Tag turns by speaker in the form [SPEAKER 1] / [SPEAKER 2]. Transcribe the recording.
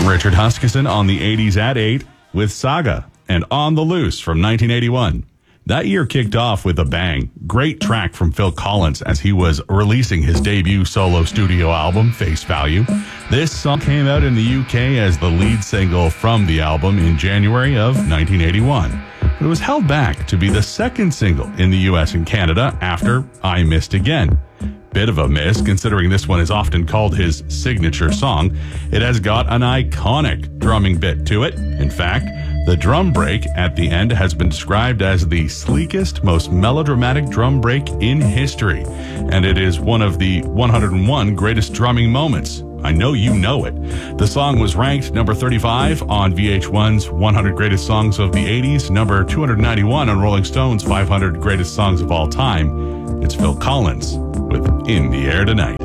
[SPEAKER 1] Richard Huskisson on the 80s at 8 with Saga and On the Loose from 1981. That year kicked off with a bang. Great track from Phil Collins as he was releasing his debut solo studio album, Face Value. This song came out in the UK as the lead single from the album in January of 1981. But it was held back to be the second single in the US and Canada after I Missed Again. Bit of a miss, considering this one is often called his signature song. It has got an iconic drumming bit to it. In fact, the drum break at the end has been described as the sleekest, most melodramatic drum break in history. And it is one of the 101 greatest drumming moments. I know you know it. The song was ranked number 35 on VH1's 100 Greatest Songs of the 80s, number 291 on Rolling Stone's 500 Greatest Songs of All Time. It's Phil Collins with In the Air Tonight.